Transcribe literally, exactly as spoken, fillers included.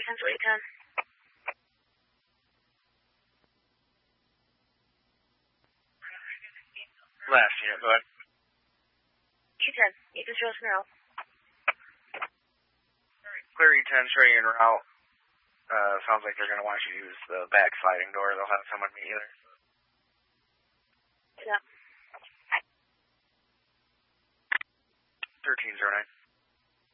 ten to eight ten. Last unit, go ahead. E ten, Ethan Joe's now. Clear E ten, show you en route. Uh, sounds like they're going to want you to use the back sliding door. They'll have someone meet you there.